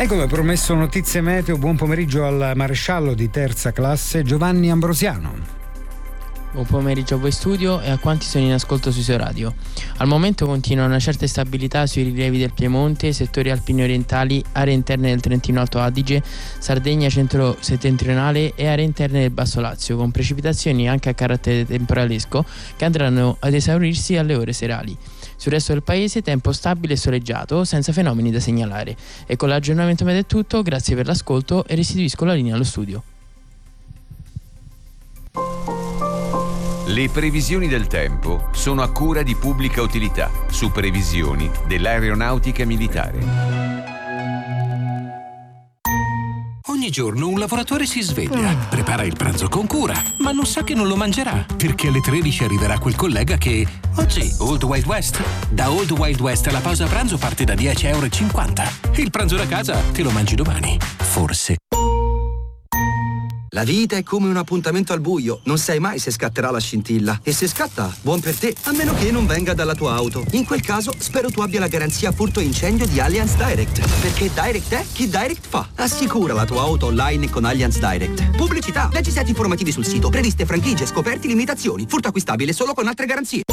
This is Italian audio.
E come promesso, notizie meteo. Buon pomeriggio al maresciallo di terza classe Giovanni Ambrosiano. Buon pomeriggio a voi studio e a quanti sono in ascolto sui suoi radio. Al momento continua una certa stabilità sui rilievi del Piemonte, settori alpini orientali, aree interne del Trentino Alto Adige, Sardegna centro-settentrionale e aree interne del Basso Lazio, con precipitazioni anche a carattere temporalesco che andranno ad esaurirsi alle ore serali. Sul resto del paese tempo stabile e soleggiato, senza fenomeni da segnalare. E con l'aggiornamento medio è tutto, grazie per l'ascolto e restituisco la linea allo studio. Le previsioni del tempo sono a cura di Pubblica Utilità, su previsioni dell'aeronautica militare. Ogni giorno un lavoratore si sveglia, prepara il pranzo con cura, ma non sa che non lo mangerà, perché alle 13 arriverà quel collega che... Oggi, Old Wild West. Da Old Wild West la pausa pranzo parte da €10,50. Il pranzo da casa te lo mangi domani. Forse. La vita è come un appuntamento al buio, non sai mai se scatterà la scintilla. E se scatta, buon per te, a meno che non venga dalla tua auto. In quel caso, spero tu abbia la garanzia furto e incendio di Allianz Direct. Perché Direct è chi Direct fa. Assicura la tua auto online con Allianz Direct. Pubblicità, leggi set informativi sul sito, previste franchigie, scoperti, limitazioni. Furto acquistabile solo con altre garanzie.